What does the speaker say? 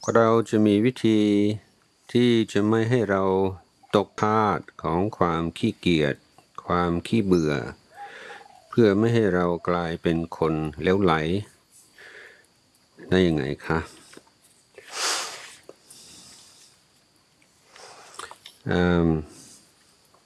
เราจะมีวิธีที่จะไม่ให้เราตกทาสของความขี้เกียจความขี้เบื่อเพื่อไม่ให้เรากลายเป็นคนเหลวไหลได้ยังไงคะ